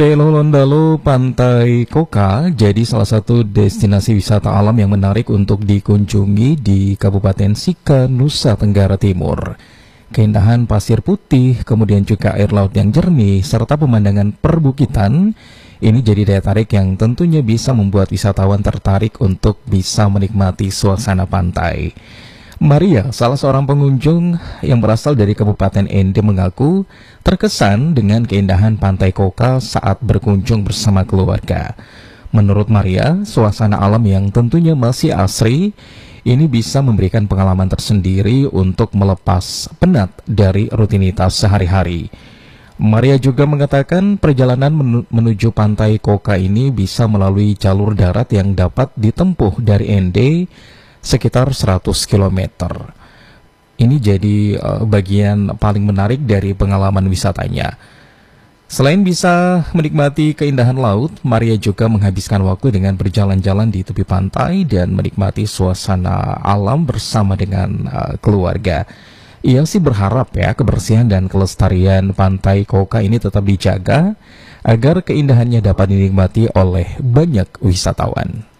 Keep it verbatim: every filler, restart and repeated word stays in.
Lolondalo Pantai Koka jadi salah satu destinasi wisata alam yang menarik untuk dikunjungi di Kabupaten Sika, Nusa Tenggara Timur. Keindahan pasir putih, kemudian juga air laut yang jernih, serta pemandangan perbukitan, ini jadi daya tarik yang tentunya bisa membuat wisatawan tertarik untuk bisa menikmati suasana pantai. Maria, salah seorang pengunjung yang berasal dari Kabupaten Ende, mengaku terkesan dengan keindahan Pantai Koka saat berkunjung bersama keluarga. Menurut Maria, suasana alam yang tentunya masih asri ini bisa memberikan pengalaman tersendiri untuk melepas penat dari rutinitas sehari-hari. Maria juga mengatakan perjalanan menu menuju Pantai Koka ini bisa melalui jalur darat yang dapat ditempuh dari Ende sekitar seratus kilometer. Ini jadi uh, bagian paling menarik dari pengalaman wisatanya. Selain bisa menikmati keindahan laut, Maria juga menghabiskan waktu dengan berjalan-jalan di tepi pantai dan menikmati suasana alam bersama dengan uh, keluarga. Ia sih berharap ya kebersihan dan kelestarian Pantai Koka ini tetap dijaga agar keindahannya dapat dinikmati oleh banyak wisatawan.